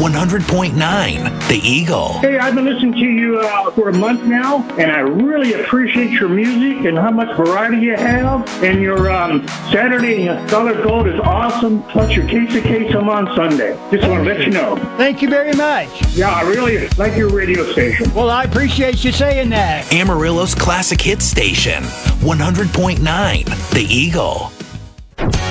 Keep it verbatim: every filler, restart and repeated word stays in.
one hundred point nine The Eagle. Hey, I've been listening to you uh, for a month now, and I really appreciate your music and how much variety you have. And your um, Saturday Solid Gold is awesome, plus your Case of Queso on Sunday. Just want to let you know. Thank you very much. Yeah, I really like your radio station. Well, I appreciate you saying that. Amarillo's classic hit station, one hundred point nine The Eagle.